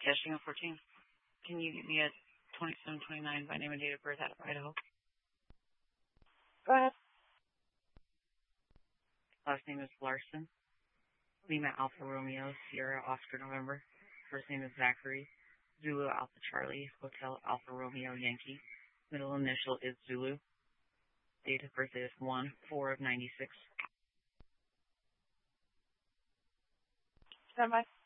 Cashing of 14. Can you give me a 2729 by name and date of birth out of Idaho? Go ahead. Last name is Larson. Lima Alpha Romeo, Sierra Oscar November. First name is Zachary. Zulu Alpha Charlie, Hotel Alpha Romeo Yankee. Middle initial is Zulu. Date of birth is 1/4 of 96. Stand by.